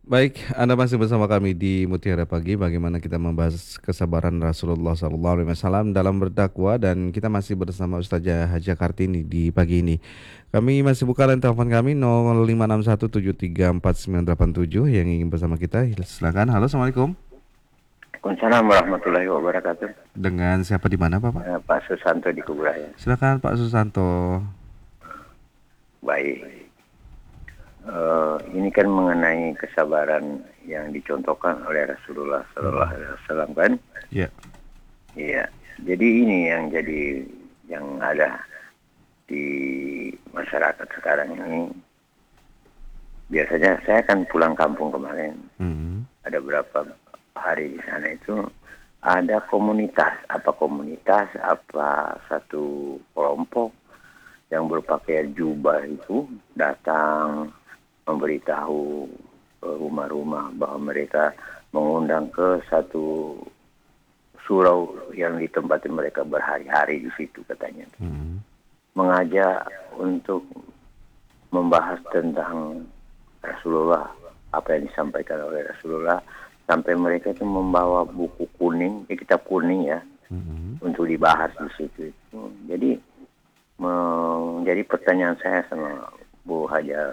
Baik, Anda masih bersama kami di Mutiara Pagi. Bagaimana kita membahas kesabaran Rasulullah SAW dalam berdakwah, dan kita masih bersama Ustazah Haja Kartini di pagi ini. Kami masih buka line telepon kami 0561734987 yang ingin bersama kita. Silakan. Halo, assalamualaikum. Waalaikumsalam warahmatullahi wabarakatuh. Dengan siapa di mana, Bapak? Pak Susanto di Kuburaya. Silakan, Pak Susanto. Baik. Ini kan mengenai kesabaran yang dicontohkan oleh Rasulullah Sallallahu Alaihi Wasallam kan? Ya. Iya. Jadi ini yang ada di masyarakat sekarang ini. Biasanya saya kan pulang kampung kemarin. Ada berapa hari di sana itu ada komunitas, apa satu kelompok yang berpakaian jubah itu datang memberitahu rumah-rumah bahwa mereka mengundang ke satu surau yang ditempatin mereka berhari-hari di situ katanya. Mengajak untuk membahas tentang Rasulullah, apa yang disampaikan oleh Rasulullah, sampai mereka itu membawa buku kuning, kitab kuning ya, untuk dibahas di situ. Jadi menjadi pertanyaan saya sama Bu Haja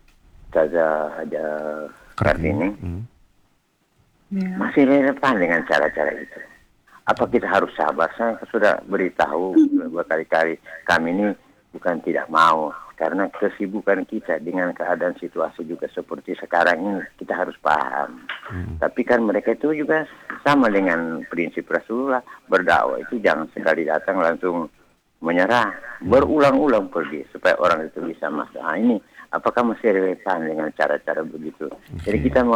Kartini, masih relevan dengan cara-cara itu? Apa kita harus sabar? Saya sudah beritahu berkali-kali, kami ini bukan tidak mau, karena kesibukan kita dengan keadaan situasi juga seperti sekarang ini, kita harus paham. Tapi kan mereka itu juga sama dengan prinsip Rasulullah, berdakwah itu jangan sekali datang langsung menyerah, berulang-ulang pergi supaya orang itu bisa masuk. Ini apakah masih relevan dengan cara-cara begitu? Jadi kita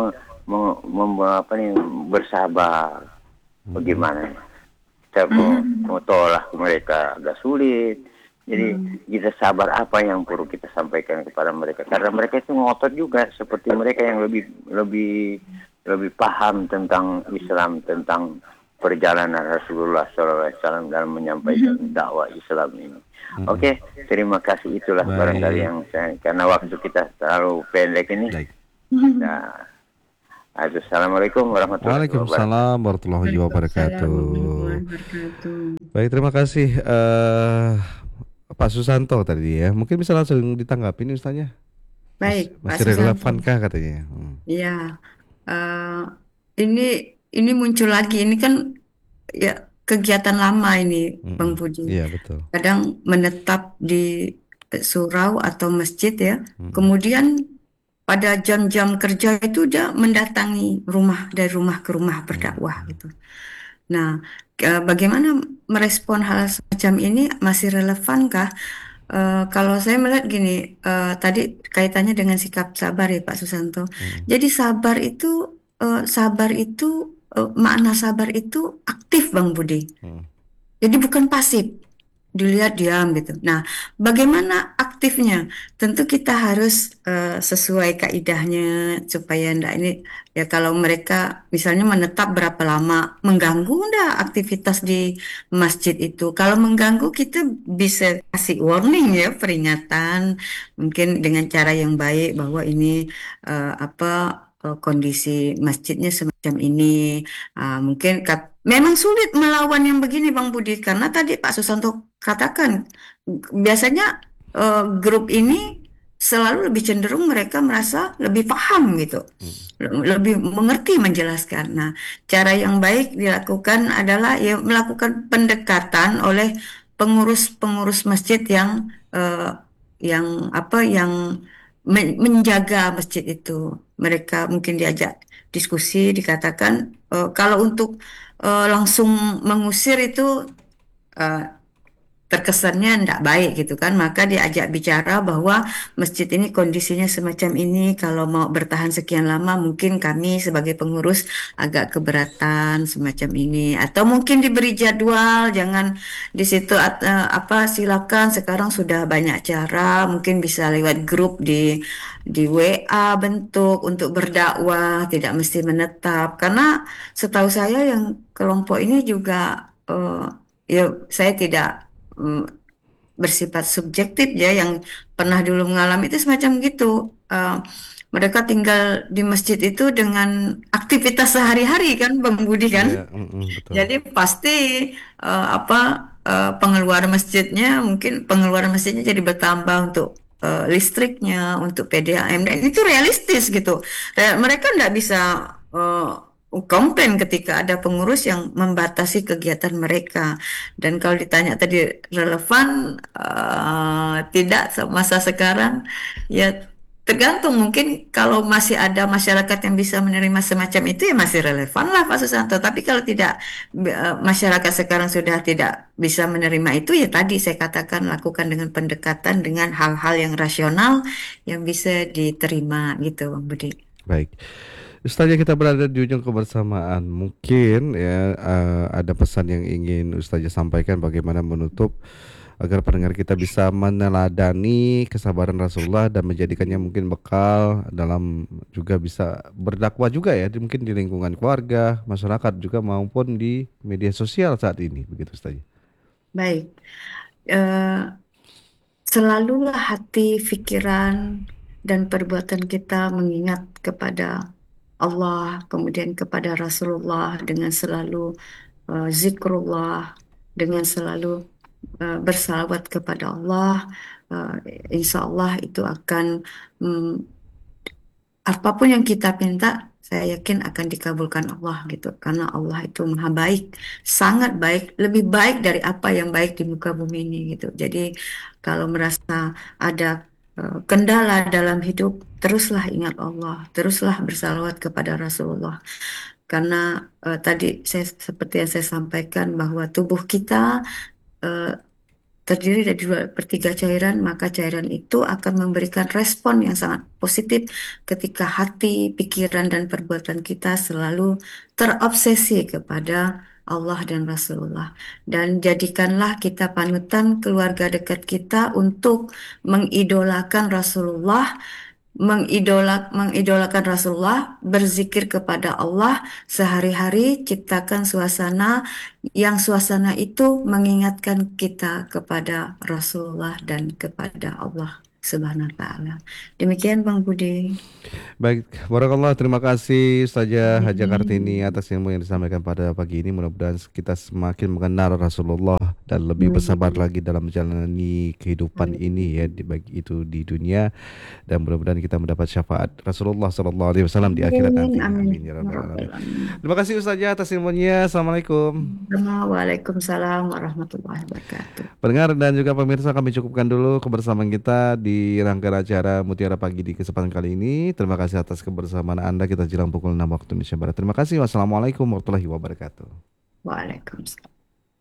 bersabar. Bagaimana? Kita mau tolak mereka agak sulit. Jadi kita sabar, apa yang perlu kita sampaikan kepada mereka, karena mereka itu ngotot juga seperti mereka yang lebih paham tentang Islam, tentang perjalanan Rasulullah SAW dalam menyampaikan dakwah Islam ini. Oke, terima kasih, itulah barangkali yang saya, karena waktu kita terlalu pendek ini. Nah, assalamualaikum warahmatullahi wabarakatuh. Waalaikumsalam warahmatullahi wabarakatuh. Baik, terima kasih Pak Susanto tadi ya. Mungkin bisa langsung ditanggapi nih Ustaznya. Baik, Pak Masih Susanto. relevankah katanya? Iya, eh, ini muncul lagi. Ini kan ya kegiatan lama ini, Bang Budi. Iya, betul. Kadang menetap di surau atau masjid ya. Kemudian pada jam-jam kerja itu dia mendatangi dari rumah ke rumah berdakwah gitu. Nah, bagaimana merespon hal semacam ini, masih relevankah? Kalau saya melihat gini, tadi kaitannya dengan sikap sabar ya Pak Susanto. Jadi makna sabar itu aktif Bang Budi. Jadi bukan pasif, dilihat diam gitu. Nah, bagaimana aktifnya? Tentu kita harus sesuai kaidahnya supaya ndak ini ya, kalau mereka misalnya menetap berapa lama, mengganggu ndak aktivitas di masjid itu. Kalau mengganggu kita bisa kasih warning ya, peringatan mungkin dengan cara yang baik bahwa ini kondisi masjidnya semacam ini. Mungkin memang sulit melawan yang begini Bang Budi, karena tadi Pak Susanto katakan biasanya grup ini selalu lebih cenderung mereka merasa lebih paham gitu, lebih mengerti menjelaskan. Nah, cara yang baik dilakukan adalah ya melakukan pendekatan oleh pengurus-pengurus masjid yang menjaga masjid itu. Mereka mungkin diajak diskusi, dikatakan kalau untuk langsung mengusir itu eh, terkesannya tidak baik gitu kan, maka diajak bicara bahwa masjid ini kondisinya semacam ini, kalau mau bertahan sekian lama mungkin kami sebagai pengurus agak keberatan semacam ini, atau mungkin diberi jadwal, jangan di situ silakan, sekarang sudah banyak cara, mungkin bisa lewat grup di WA bentuk untuk berdakwah, tidak mesti menetap, karena setahu saya yang kelompok ini juga ya saya tidak mm, bersifat subjektif ya, yang pernah dulu mengalami itu semacam gitu. Mereka tinggal di masjid itu dengan aktivitas sehari-hari kan, Bang Budi kan. Iya, betul. Jadi pasti pengeluaran masjidnya mungkin pengeluaran masjidnya jadi bertambah untuk listriknya, untuk PDAM dan itu realistis gitu. Mereka nggak bisa eh, komplain ketika ada pengurus yang membatasi kegiatan mereka. Dan kalau ditanya tadi relevan tidak masa sekarang, ya tergantung mungkin kalau masih ada masyarakat yang bisa menerima semacam itu ya masih relevan lah Pak Susanto. Tapi kalau tidak masyarakat sekarang sudah tidak bisa menerima itu ya tadi saya katakan lakukan dengan pendekatan dengan hal-hal yang rasional yang bisa diterima gitu Bang Budi. Baik. Ustazah, kita berada di ujung kebersamaan. Mungkin ya ada pesan yang ingin Ustazah sampaikan bagaimana menutup agar pendengar kita bisa meneladani kesabaran Rasulullah dan menjadikannya mungkin bekal dalam juga bisa berdakwah juga ya, mungkin di lingkungan keluarga, masyarakat juga maupun di media sosial saat ini, begitu Ustazah. Baik. Eh, Selalulah hati, pikiran, dan perbuatan kita mengingat kepada Allah, kemudian kepada Rasulullah dengan selalu zikrullah, dengan selalu bersalawat kepada Allah. eh, Insya Allah itu akan mm, apapun yang kita minta, saya yakin akan dikabulkan Allah gitu. Karena Allah itu maha baik, sangat baik, lebih baik dari apa yang baik di muka bumi ini gitu. Jadi kalau merasa ada kendala dalam hidup, teruslah ingat Allah, teruslah bersalawat kepada Rasulullah. Karena tadi saya seperti yang saya sampaikan bahwa tubuh kita eh, terdiri dari dua per tiga cairan, maka cairan itu akan memberikan respon yang sangat positif ketika hati, pikiran, dan perbuatan kita selalu terobsesi kepada Allah dan Rasulullah. Dan jadikanlah kita panutan keluarga dekat kita untuk mengidolakan Rasulullah, mengidolakan Rasulullah, berzikir kepada Allah sehari-hari, ciptakan suasana yang suasana itu mengingatkan kita kepada Rasulullah dan kepada Allah Subhanahu wa taala. Demikian Bang Budi. Baik, barakallah, terima kasih Ustazah Haja Kartini Amin. atas ilmu yang disampaikan pada pagi ini. Mudah-mudahan kita semakin mengenal Rasulullah dan lebih bersabar Amin. lagi dalam menjalani kehidupan ini ya, di baik itu di dunia, dan mudah-mudahan kita mendapat syafaat Rasulullah Sallallahu Alaihi Wasallam di akhirat Amin. nanti. Amin. Amin ya Ya rabbal Rabbal alamin. Alamin. Terima kasih Ustazah atas ilmunya. Assalamualaikum. Waalaikumsalam warahmatullahi wabarakatuh. Pendengar dan juga pemirsa, kami cukupkan dulu kebersamaan kita di rangkaian acara Mutiara Pagi di kesempatan kali ini. Terima kasih atas kebersamaan Anda. Kita jelang pukul 6 waktu Indonesia Barat. Terima kasih. Wassalamualaikum warahmatullahi wabarakatuh. Waalaikumsalam.